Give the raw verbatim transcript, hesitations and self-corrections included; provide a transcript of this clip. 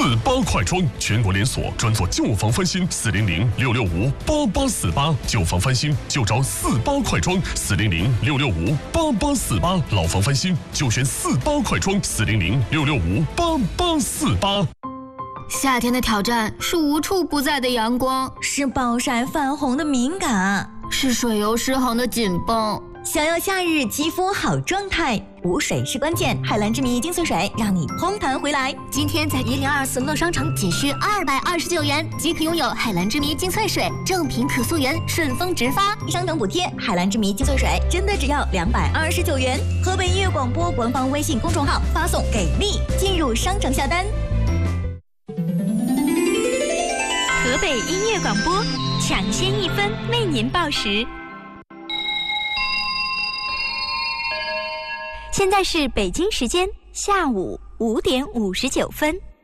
八快装，全国连锁，专做旧房翻新。四零零六六五八八四八，旧房翻新就找四八快装。四零零六六五八八四八，老房翻新就选四八快装。四零零六六五八八四八。 夏天的挑战是无处不在的阳光， 是暴晒泛红的敏感， 是水油失衡的紧绷。 想要夏日肌肤好状态，补水是关键。海蓝之谜精粹水让你嘭弹回来。 今天在一零二四乐商城仅需二百二十九元即可拥有海蓝之谜精粹水，正品可溯源，顺丰直发， 商城补贴。海蓝之谜精粹水真的只要两百二十九元。河北音乐广播官方微信公众号发送给力，进入商城下单。 河北音乐广播抢先一分为您报时。现在是北京时间下午五点五十九分。